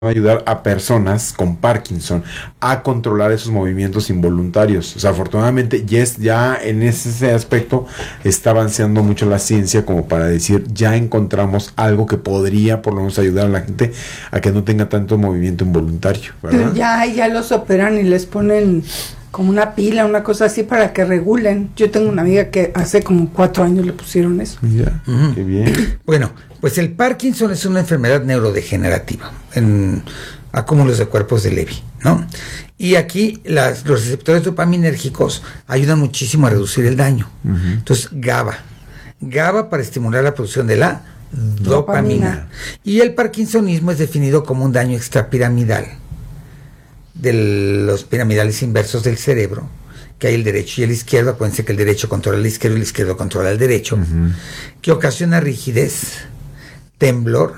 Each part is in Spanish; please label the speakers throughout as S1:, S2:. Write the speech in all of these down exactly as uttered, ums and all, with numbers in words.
S1: ayudar a personas con Parkinson a controlar esos movimientos involuntarios. O sea, afortunadamente yes, ya en ese aspecto está avanzando mucho la ciencia como para decir, ya encontramos algo que podría por lo menos ayudar a la gente a que no tenga tanto movimiento involuntario, ¿verdad?
S2: Pero ya, ya los operan y les ponen como una pila, una cosa así para que regulen. Yo tengo una amiga que hace como cuatro años le pusieron eso.
S1: Ya, uh-huh. Qué bien.
S3: Bueno, pues el Parkinson es una enfermedad neurodegenerativa en acúmulos de cuerpos de Levy, ¿no? Y aquí las, los receptores dopaminérgicos ayudan muchísimo a reducir el daño. Uh-huh. Entonces, GABA. GABA para estimular la producción de la dopamina. dopamina. Y el parkinsonismo es definido como un daño extrapiramidal de los piramidales inversos del cerebro, que hay el derecho y el izquierdo. Acuérdense que el derecho controla el izquierdo y el izquierdo controla el derecho, uh-huh. que ocasiona rigidez, temblor,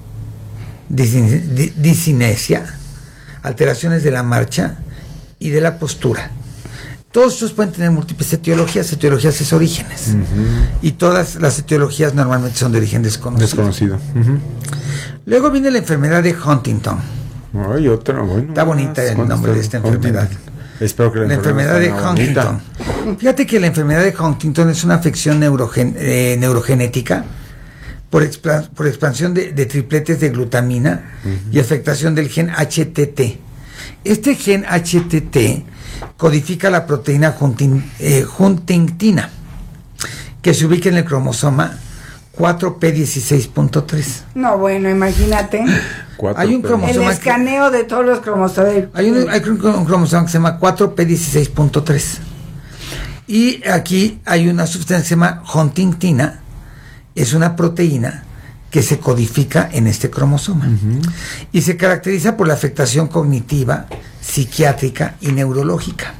S3: disinesia, alteraciones de la marcha y de la postura. Todos estos pueden tener múltiples etiologías, etiologías es orígenes, uh-huh. y todas las etiologías normalmente son de origen desconocido.
S1: Desconocido. Uh-huh.
S3: Luego viene la enfermedad de Huntington.
S1: Ay, otra, bueno,
S3: está bonita el nombre de esta enfermedad.
S1: Espero que la,
S3: la enfermedad, enfermedad de Huntington. Bonita. Fíjate que la enfermedad de Huntington es una afección neurogen, eh, neurogenética por, expla, por expansión de, de tripletes de glutamina, uh-huh. y afectación del gen H T T. Este gen H T T codifica la proteína hunting, eh, huntingtina, que se ubica en el cromosoma cuatro P dieciséis punto tres.
S2: No, bueno, imagínate.
S3: Hay un cromosoma.
S2: El escaneo que, de todos los cromosomas.
S3: Hay un, hay un cromosoma que se llama cuatro P dieciséis punto tres. Y aquí hay una sustancia que se llama huntingtina. Es una proteína que se codifica en este cromosoma. Uh-huh. Y se caracteriza por la afectación cognitiva, psiquiátrica y neurológica,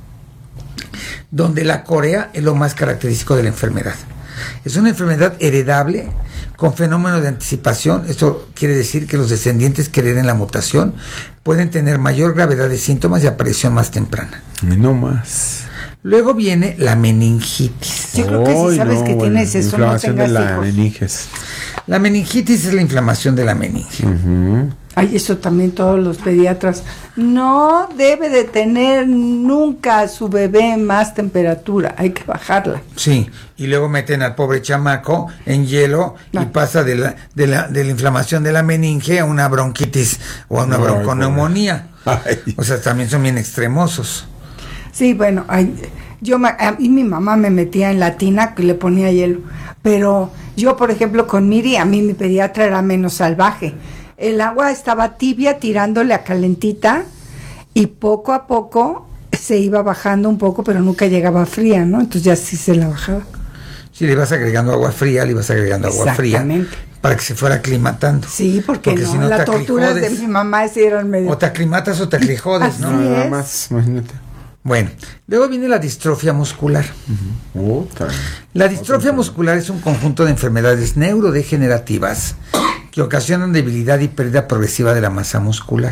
S3: donde la corea es lo más característico de la enfermedad. Es una enfermedad heredable con fenómeno de anticipación. Esto quiere decir que los descendientes que hereden la mutación pueden tener mayor gravedad de síntomas y aparición más temprana.
S1: No más.
S3: Luego viene la meningitis.
S2: Yo creo que si sí sabes no, que bueno, tienes eso, no tengas
S1: de la
S2: hijos.
S1: meninges.
S3: La meningitis es la inflamación de la meninge.
S1: Uh-huh.
S2: Ay, eso también todos los pediatras. No debe de tener nunca a su bebé más temperatura, hay que bajarla.
S3: Sí, y luego meten al pobre chamaco en hielo no. y pasa de la, de, la, de la inflamación de la meninge a una bronquitis o a una no, bronconeumonía. Ay. O sea, también son bien extremosos.
S2: Sí, bueno, ay, yo a mí mi mamá me metía en la tina que le ponía hielo, pero yo, por ejemplo, con Miri, a mí mi pediatra era menos salvaje. El agua estaba tibia tirándole a calentita y poco a poco se iba bajando un poco, pero nunca llegaba fría, ¿no? Entonces ya sí se la bajaba.
S3: Si le ibas agregando agua fría, le ibas agregando agua fría para que se fuera aclimatando.
S2: Sí, porque, porque no, si no las torturas de mi mamá se eran medio...
S3: O te aclimatas o te aclijodes, ¿no?
S2: Así
S1: Nada
S2: es.
S1: más, imagínate.
S3: Bueno, luego viene la distrofia muscular.
S1: Uh-huh. Otra.
S3: La distrofia Otra. muscular es un conjunto de enfermedades neurodegenerativas que ocasionan debilidad y pérdida progresiva de la masa muscular.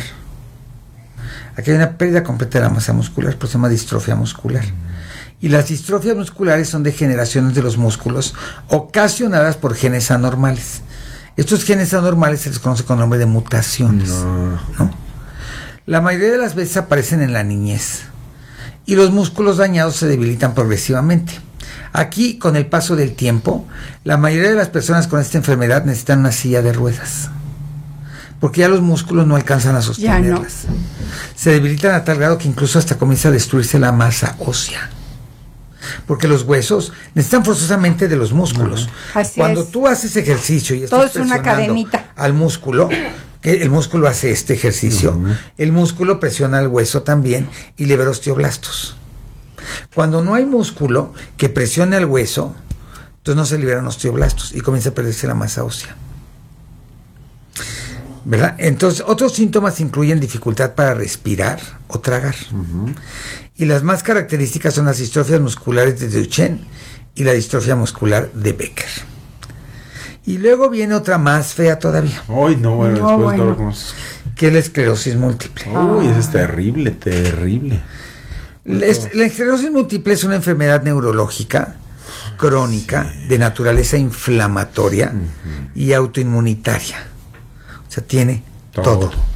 S3: Aquí hay una pérdida completa de la masa muscular, pues se llama distrofia muscular. Y las distrofias musculares son degeneraciones de los músculos ocasionadas por genes anormales. Estos genes anormales se les conoce con el nombre de mutaciones.
S1: No.
S3: ¿no? La mayoría de las veces aparecen en la niñez y los músculos dañados se debilitan progresivamente. Aquí, con el paso del tiempo, la mayoría de las personas con esta enfermedad necesitan una silla de ruedas, porque ya los músculos no alcanzan a sostenerlas. No. Se debilitan a tal grado que incluso hasta comienza a destruirse la masa ósea, porque los huesos necesitan forzosamente de los músculos.
S2: Uh-huh. Así
S3: Cuando
S2: es.
S3: tú haces ejercicio y estás
S2: todo es una cadenita
S3: al músculo, que el músculo hace este ejercicio, uh-huh. el músculo presiona al hueso también y libera osteoblastos. Cuando no hay músculo que presione al hueso, entonces no se liberan osteoblastos y comienza a perderse la masa ósea, ¿verdad? Entonces, otros síntomas incluyen dificultad para respirar o tragar. Uh-huh. Y las más características son las distrofias musculares de Duchenne y la distrofia muscular de Becker. Y luego viene otra más fea todavía.
S1: Ay, no, bueno,
S2: no,
S1: después
S2: bueno.
S1: todo como...
S3: que es la esclerosis múltiple.
S1: Uy, eso es terrible, terrible.
S3: La, la esclerosis múltiple es una enfermedad neurológica crónica sí. de naturaleza inflamatoria uh-huh. y autoinmunitaria. O sea, tiene todo. todo.